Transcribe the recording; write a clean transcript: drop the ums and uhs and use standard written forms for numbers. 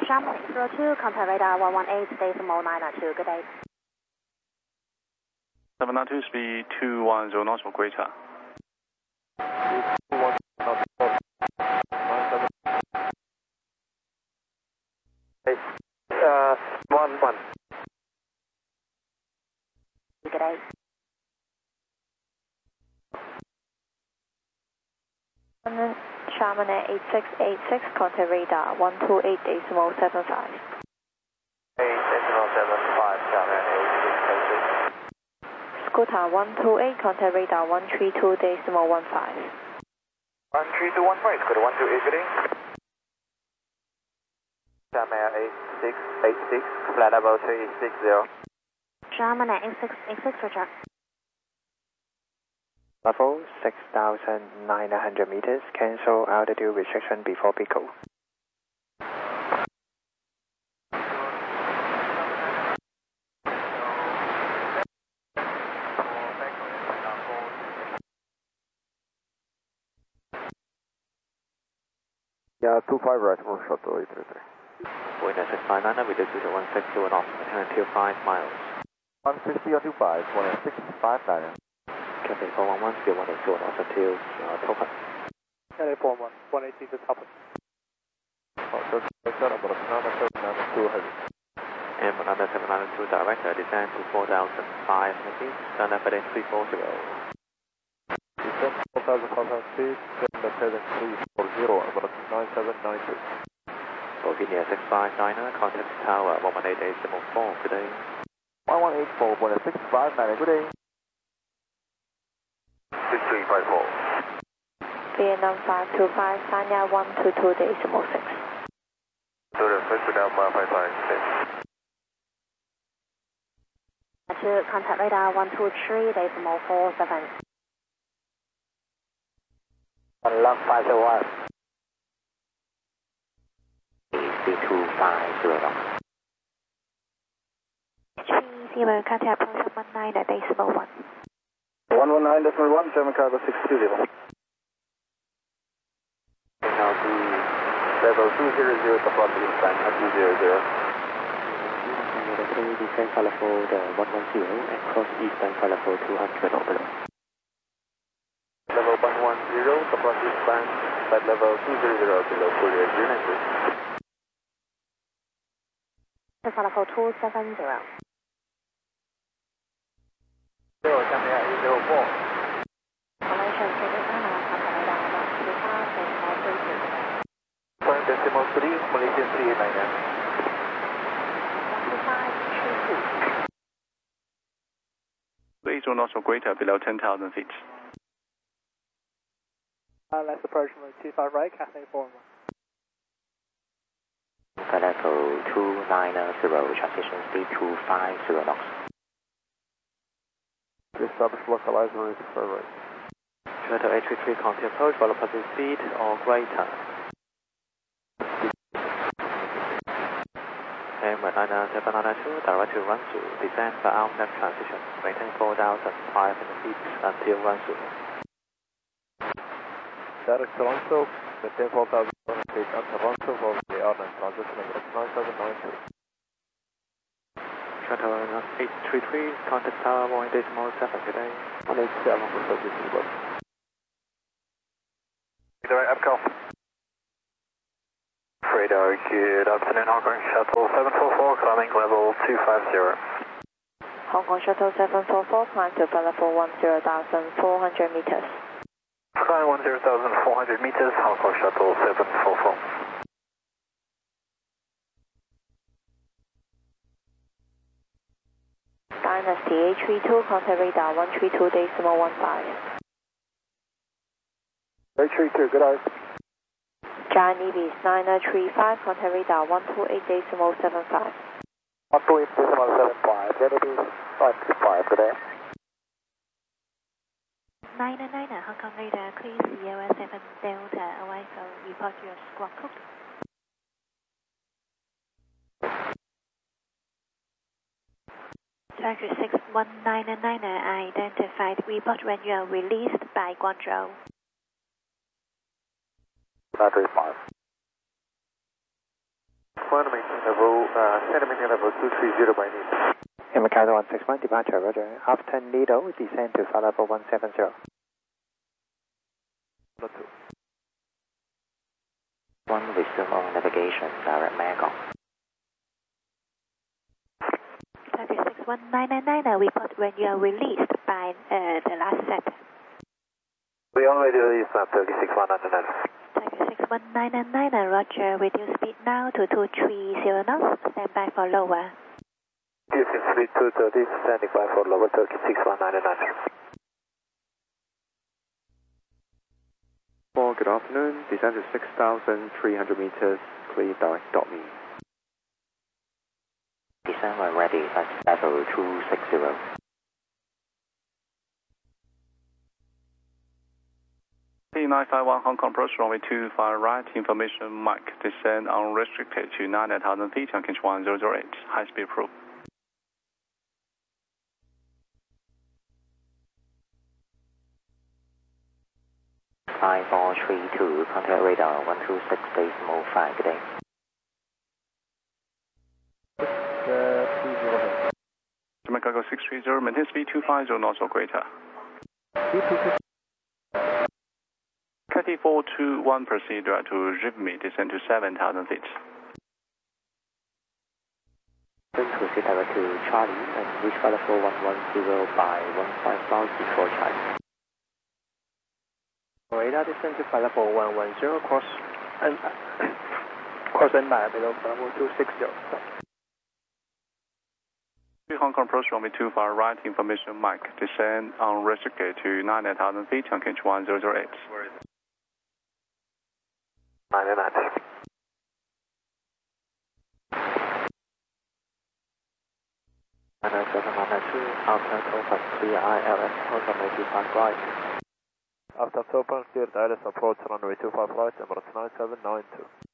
Shamrock 02, contact radar 118.992, good day. 792, speed 210 knots for Greater. 11. Good day. Shamrock 8686, contact radar 128.75. 8.75, Shamrock 8686. Scooter 128, contact radar 132.15. 13215, Scooter 128, good day. Shamrock 8686, flight level 360. Shamrock 8686, roger. Level 6,900 meters, cancel altitude restriction before Pico. Yeah, 25 right, more shuttle 833. Wind at 659, reduce to 160 knots, until 5 miles. 160 or 25, 165 Cathay 411, speed 180 knots until Topan. Cathay 411, 180 to Topan. And another 792 director, descend to 4,500 feet, stand up heading 340. Descend 4,500 feet, stand up heading 340, about 9792. Bovenia 659, contact tower 118.4, good day. 1184, 165, good day. 6354. Vietnam 525, Sanya 122.6. To contact radar 123.47. 11501. 3250 knots. 30, contact approach 19.1. 119.1, German cargo 620. Level 200, support eastbound at 200. Descend Falafel 110 and cross eastern Falafel 200 over. Level 110, support eastbound, flight level 200 below Korea 390. To Falafel 270. Shamrock 804. Formation Pacific Anna, contact radar 125.932. Point decimal 3, Malaysian 389. 125.32. 80 knots for Greater, below 10,000 feet. Let's approach 25 right, Cathay 411. Falafel 290, transition speed 250 knots. Establish localizer 85 right. Shuttle 833, continue approach, follow positive speed or greater. And 792, direct to Runsu, descend for our next transition, maintain 4,500 feet until Runsu. Direct to Runsu, maintain 4,500 feet until Runsu for the outline transition of 9792. Shuttle 833, contact tower 1.7 today. 187 for service to the Direct Epcot. Radar, good afternoon, Hong Kong Shuttle 744, climbing level 250. Hong Kong Shuttle 744, climb to Falafel 10,400 meters. Climb 10,400 meters, Hong Kong Shuttle 744. Dynasty A32, contact radar 132.15. 832, good eye. Giant Ibis 935, contact radar 128.75. 128.75, ready to be 95 today. 999 Hong Kong radar, clear Sierra 7 Delta arrival, report your squawk code. Tractor 61999 identified, report when you are released by Guangzhou. Battery 5. 161, maintain level, maintain level 230 by need. Mikado 161, departure, roger. After Nido, descend to flight level 170. 1, resume on navigation, direct Magog. 36199, report when you are released by the last set. We already released 36199. 36199, roger. Reduce speed now to 230 knots. Stand by for lower. Reducing speed to 30, standing by for lower 36199. Good afternoon, descend to 6,300 meters, clear direct .me. Descend when ready at level 260. P951 Hong Kong approach runway 25 right, information Mike, descend unrestricted to 9,000 feet, Chongqing 1008, high speed approval. Fly 432, contact radar 126.5, good day. Jamaica Go 630, maintain speed 250 knots or greater. Cathay 421, proceed direct to Rivmi, descend to 7,000 feet. Proceed direct to Charlie and reach flight level 110 by 15 miles before Charlie. Radar descend to flight level 110, cross and below level 260. Hong Kong approach runway 25 right, information Mike, descend unrestricted to 9,000 feet, Chongqing 1008. 99. And 792, after Topaz, clear ILS, runway 25 right. After Topaz, clear ILS approach runway 25 right, Emirates 9792.